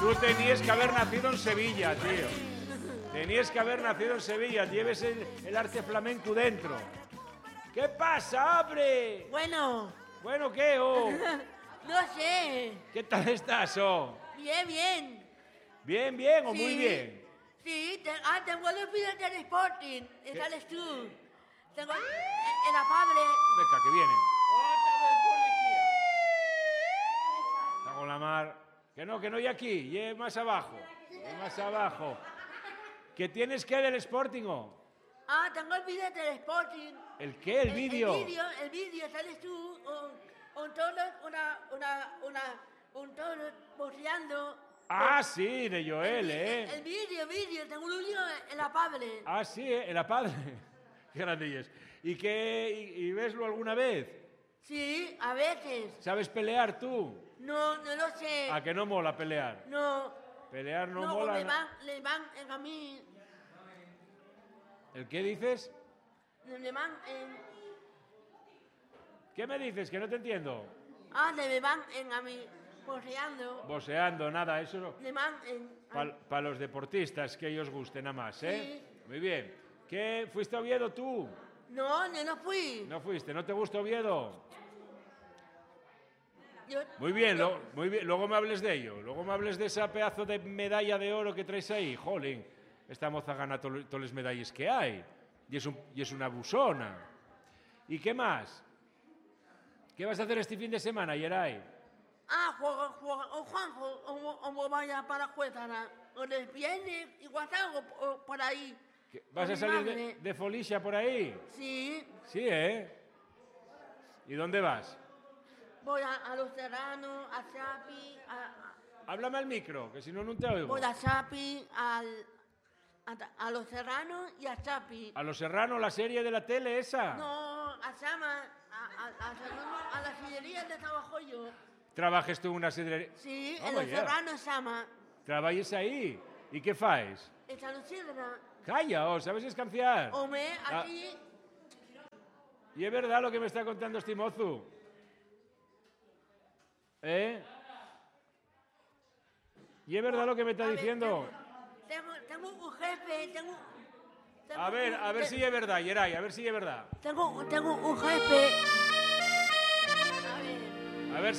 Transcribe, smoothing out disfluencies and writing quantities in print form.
Tú tenías que haber nacido en Sevilla, tío. Tenías que haber nacido en Sevilla. Lleves el arte flamenco dentro. ¿Qué pasa, abre? Bueno, Bueno, ¿qué, oh? no sé. ¿Qué tal estás, oh? Bien, bien. ¿Bien, bien o Sí. muy bien? Sí, tengo los vídeos del Sporting. ¿Sales tú? Tengo en la Pable. Venga, que vienen. Otra vez policía. Está con la mar. Que no, y aquí, y más abajo. Y más abajo. ¿Que tienes que del Sporting, oh? Tengo el vídeo del Sporting. ¿El qué? ¿El vídeo? El vídeo, ¿sales tú? Un toro boceando. Ah, sí, de Joel, El vídeo, tengo un vídeo en la Pable. Ah, sí, en la padre. Qué grande es. ¿Y qué? ¿Y veslo alguna vez? Sí, a veces. ¿Sabes pelear tú? No lo sé. ¿A que no mola pelear? No. Pelear no mola. Le van en a mí. ¿El qué dices? Le van en. ¿Qué me dices? Que no te entiendo. Le van en a mí. Boceando. Boseando, nada, eso Le van en. para los deportistas que ellos gusten nada más, ¿eh? Sí. Muy bien. ¿Qué? ¿Fuiste a Oviedo tú? No fui. No fuiste, ¿no te gusta Oviedo? Yo- Muy bien, muy bien. Luego me hables de ello. Luego me hables de esa pedazo de medalla de oro que traes ahí. Jolín, esta moza gana todas las medallas que hay. Y es una busona. ¿Y qué más? ¿Qué vas a hacer este fin de semana, Yeray? juega o Juanjo o vaya para Cuétara. O les viene igual algo por ahí. ¿Vas a Con mi salir madre. de Folicia por ahí? Sí, Sí, ¿eh? ¿Y dónde vas? voy a Los Serranos, a Chapi, Háblame al micro, que si no, no te oigo. voy a Chapi, a Los Serranos y a Chapi. ¿A Los Serranos, la serie de la tele esa? No, a Chama, a la sillería de trabajo yo. ¿Trabajes tú en una sidrería? Sí, Oh, en Los yeah. Serranos Chama. ¿Trabajes ahí? ¿Y qué faes? Esa no sidra. Calla, oh, ¿sabes escanciar? Home, aquí, ¿Y es verdad lo que me está contando este mozo? ¿Eh? ¿Y es verdad lo que me está a ver, diciendo? tengo un jefe, A ver si es verdad, Yeray, a ver si es verdad. Tengo un jefe